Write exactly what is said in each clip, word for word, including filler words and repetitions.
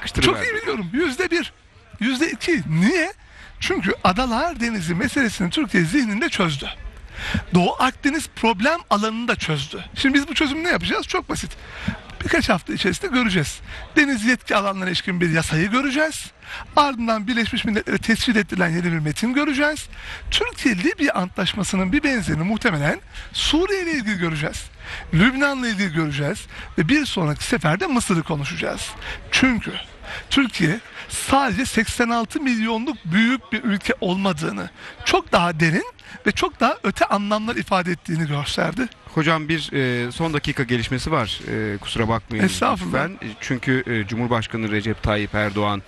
Çok iyi biliyorum. Yüzde bir. Yüzde iki. Niye? Çünkü Adalar Denizi meselesini Türkiye zihninde çözdü. Doğu Akdeniz problem alanını da çözdü. Şimdi biz bu çözümü ne yapacağız? Çok basit. Birkaç hafta içerisinde göreceğiz. Deniz yetki alanlarına ilişkin bir yasayı göreceğiz. Ardından Birleşmiş Milletler'e tescil edilen yeni bir metin göreceğiz. Türkiye-Libya antlaşmasının bir benzerini muhtemelen Suriye ile ilgili göreceğiz. Lübnan'la ilgili göreceğiz. Ve bir sonraki seferde Mısır'ı konuşacağız. Çünkü Türkiye sadece seksen altı milyonluk büyük bir ülke olmadığını, çok daha derin ve çok daha öte anlamlar ifade ettiğini gösterdi. Hocam bir e, son dakika gelişmesi var. E, kusura bakmayın. Estağfurullah. Lütfen. Çünkü e, Cumhurbaşkanı Recep Tayyip Erdoğan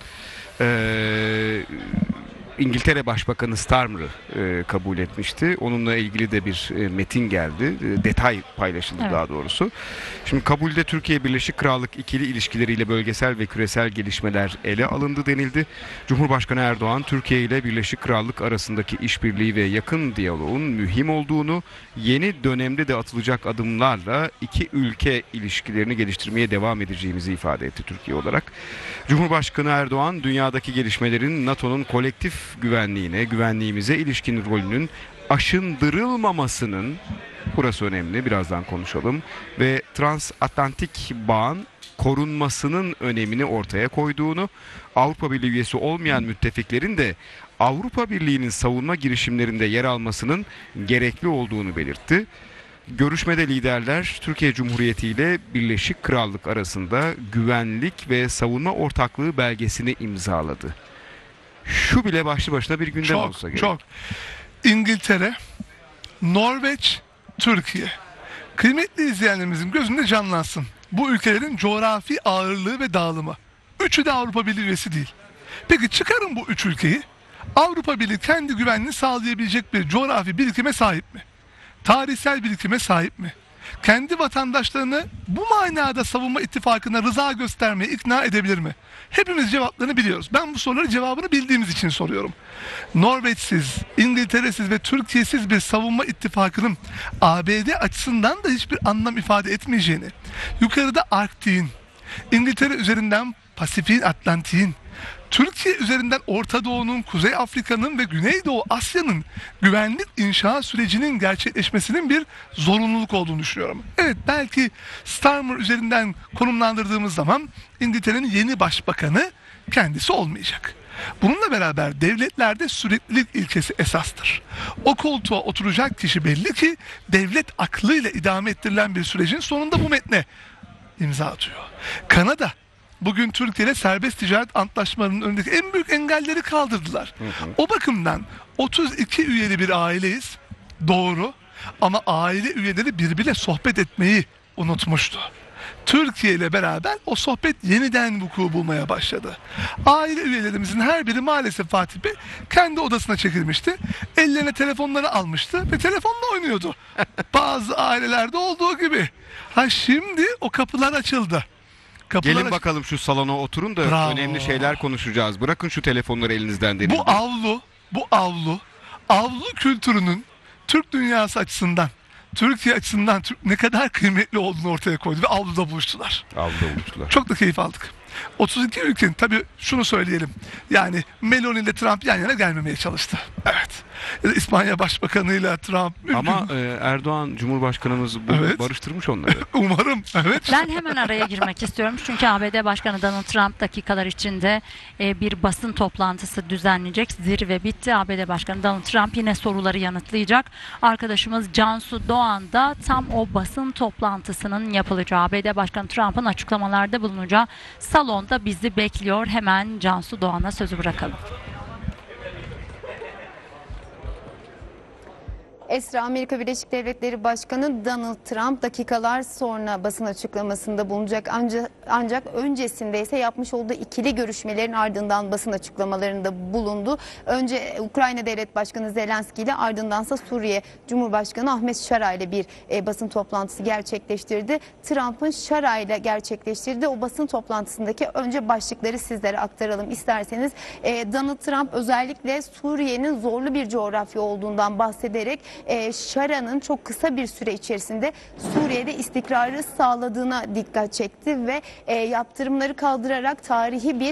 e, İngiltere Başbakanı Starmer'ı e, kabul etmişti. Onunla ilgili de bir e, metin geldi. E, detay paylaşıldı Evet. daha doğrusu. Şimdi kabulde Türkiye Birleşik Krallık ikili ilişkileriyle bölgesel ve küresel gelişmeler ele alındı denildi. Cumhurbaşkanı Erdoğan, Türkiye ile Birleşik Krallık arasındaki işbirliği ve yakın diyaloğun mühim olduğunu, yeni dönemde de atılacak adımlarla iki ülke ilişkilerini geliştirmeye devam edeceğimizi ifade etti Türkiye olarak. Cumhurbaşkanı Erdoğan, dünyadaki gelişmelerin NATO'nun kolektif güvenliğine, güvenliğimize ilişkin rolünün aşındırılmamasının, burası önemli, birazdan konuşalım, ve transatlantik bağın korunmasının önemini ortaya koyduğunu, Avrupa Birliği üyesi olmayan müttefiklerin de Avrupa Birliği'nin savunma girişimlerinde yer almasının gerekli olduğunu belirtti. Görüşmede liderler Türkiye Cumhuriyeti ile Birleşik Krallık arasında güvenlik ve savunma ortaklığı belgesini imzaladı. Şu bile başlı başına bir gündem Çok, olsa gerek. çok. İngiltere, Norveç, Türkiye. Kıymetli izleyenlerimizin gözünde canlansın. Bu ülkelerin coğrafi ağırlığı ve dağılımı. Üçü de Avrupa Birliği üyesi değil. Peki çıkarın bu üç ülkeyi. Avrupa Birliği kendi güvenliğini sağlayabilecek bir coğrafi birikime sahip mi? Tarihsel birikime sahip mi? Kendi vatandaşlarını bu manada savunma ittifakına rıza göstermeye ikna edebilir mi? Hepimiz cevaplarını biliyoruz. Ben bu soruların cevabını bildiğimiz için soruyorum. Norveçsiz, İngiltere'siz ve Türkiye'siz bir savunma ittifakının A B D açısından da hiçbir anlam ifade etmeyeceğini, yukarıda Arktik'in, İngiltere üzerinden Pasifik'in, Atlantik'in, Türkiye üzerinden Orta Doğu'nun, Kuzey Afrika'nın ve Güneydoğu Asya'nın güvenlik inşa sürecinin gerçekleşmesinin bir zorunluluk olduğunu düşünüyorum. Evet, belki Starmer üzerinden konumlandırdığımız zaman İngiltere'nin yeni başbakanı kendisi olmayacak. Bununla beraber devletlerde süreklilik ilkesi esastır. O koltuğa oturacak kişi belli ki devlet aklıyla idame ettirilen bir sürecin sonunda bu metne imza atıyor. Kanada bugün Türkiye ile serbest ticaret antlaşmalarının önündeki en büyük engelleri kaldırdılar. Hı hı. O bakımdan otuz iki üyeli bir aileyiz. Doğru. Ama aile üyeleri birbiriyle sohbet etmeyi unutmuştu. Türkiye ile beraber o sohbet yeniden vuku bulmaya başladı. Aile üyelerimizin her biri maalesef Fatih Bey kendi odasına çekilmişti. Ellerine telefonları almıştı ve telefonla oynuyordu. Bazı ailelerde olduğu gibi. Ha, şimdi o kapılar açıldı. Kapılar Gelin aç- bakalım şu salona oturun da Bravo. önemli şeyler konuşacağız. Bırakın şu telefonları elinizden denildi. Bu avlu, bu avlu, avlu kültürünün Türk dünyası açısından, Türkiye açısından Türk ne kadar kıymetli olduğunu ortaya koydu ve avluda buluştular. Avluda buluştular. Çok da keyif aldık. otuz iki ülkenin, tabii şunu söyleyelim, yani Meloni ile Trump yan yana gelmemeye çalıştı. Evet. Ya da İspanya Başbakanı ile Trump mümkün. Ama e, Erdoğan Cumhurbaşkanımız bu Evet. barıştırmış onları. Umarım. Evet. Ben hemen araya girmek istiyorum. Çünkü A B D Başkanı Donald Trump dakikalar içinde e, bir basın toplantısı düzenleyecek. Zirve bitti. A B D Başkanı Donald Trump yine soruları yanıtlayacak. Arkadaşımız Cansu Doğan da tam o basın toplantısının yapılacağı, A B D Başkanı Trump'ın açıklamalarda bulunacağı salonda bizi bekliyor. Hemen Cansu Doğan'a sözü bırakalım. Esra, Amerika Birleşik Devletleri Başkanı Donald Trump dakikalar sonra basın açıklamasında bulunacak. Ancak, ancak öncesinde ise yapmış olduğu ikili görüşmelerin ardından basın açıklamalarında bulundu. Önce Ukrayna Devlet Başkanı Zelenski ile, ardındansa Suriye Cumhurbaşkanı Ahmet Şara ile bir e, basın toplantısı gerçekleştirdi. Trump'ın Şara ile gerçekleştirdiği o basın toplantısındaki önce başlıkları sizlere aktaralım isterseniz. E, Donald Trump özellikle Suriye'nin zorlu bir coğrafya olduğundan bahsederek e, Şara'nın çok kısa bir süre içerisinde Suriye'de istikrarı sağladığına dikkat çekti ve e, yaptırımları kaldırarak tarihi bir